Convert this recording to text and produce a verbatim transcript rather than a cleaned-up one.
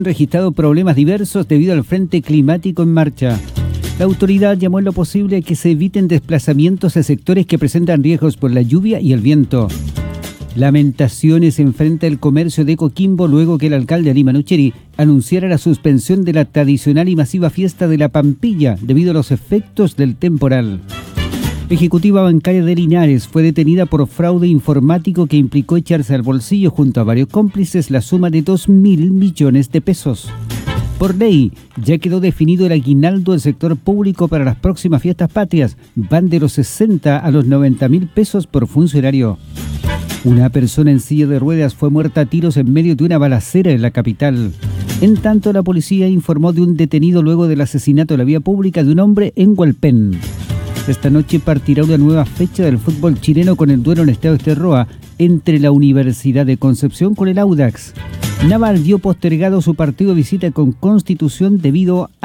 registrado problemas diversos debido al frente climático en marcha. La autoridad llamó en lo posible a que se eviten desplazamientos a sectores que presentan riesgos por la lluvia y el viento. Lamentaciones enfrenta el comercio de Coquimbo luego que el alcalde Ali Manucheri anunciara la suspensión de la tradicional y masiva fiesta de la Pampilla debido a los efectos del temporal. Ejecutiva bancaria de Linares fue detenida por fraude informático que implicó echarse al bolsillo junto a varios cómplices la suma de dos mil millones de pesos. Por ley, ya quedó definido el aguinaldo del sector público para las próximas fiestas patrias. Van de los sesenta a los noventa mil pesos por funcionario. Una persona en silla de ruedas fue muerta a tiros en medio de una balacera en la capital. En tanto, la policía informó de un detenido luego del asesinato en la vía pública de un hombre en Hualpén. Esta noche partirá una nueva fecha del fútbol chileno con el duelo en Estadio Esterroa entre la Universidad de Concepción con el Audax. Naval dio postergado su partido de visita con Constitución debido a